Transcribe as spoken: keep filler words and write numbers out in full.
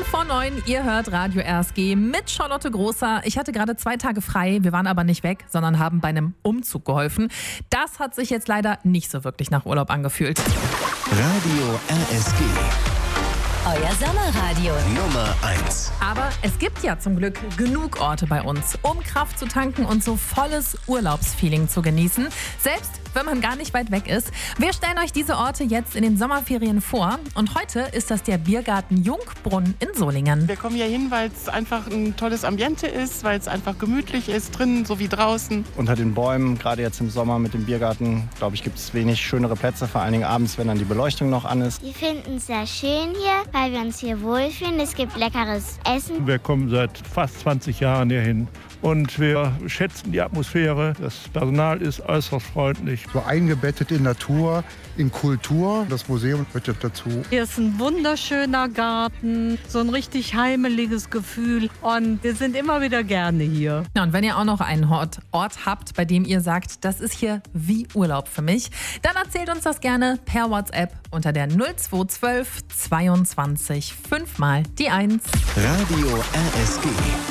vor neun, ihr hört Radio R S G mit Charlotte Großer. Ich hatte gerade zwei Tage frei, wir waren aber nicht weg, sondern haben bei einem Umzug geholfen. Das hat sich jetzt leider nicht so wirklich nach Urlaub angefühlt. Radio R S G. Euer Sommerradio. Nummer eins. Aber es gibt ja zum Glück genug Orte bei uns, um Kraft zu tanken und so volles Urlaubsfeeling zu genießen. Selbst wenn man gar nicht weit weg ist. Wir stellen euch diese Orte jetzt in den Sommerferien vor. Und heute ist das der Biergarten Jungbrunn in Solingen. Wir kommen hier hin, weil es einfach ein tolles Ambiente ist, weil es einfach gemütlich ist, drinnen sowie draußen. Unter den Bäumen, gerade jetzt im Sommer mit dem Biergarten, glaube ich, gibt es wenig schönere Plätze, vor allen Dingen abends, wenn dann die Beleuchtung noch an ist. Wir finden es sehr schön hier, weil wir uns hier wohlfühlen. Es gibt leckeres Essen. Wir kommen seit fast zwanzig Jahren hier hin und wir schätzen die Atmosphäre. Das Personal ist äußerst freundlich. So eingebettet in Natur, in Kultur. Das Museum gehört dazu. Hier ist ein wunderschöner Garten, so ein richtig heimeliges Gefühl und wir sind immer wieder gerne hier. Ja, und wenn ihr auch noch einen Ort, Ort habt, bei dem ihr sagt, das ist hier wie Urlaub für mich, dann erzählt uns das gerne per WhatsApp unter der null zwei eins zwei zweiundzwanzig fünf mal die eins. Radio R S G.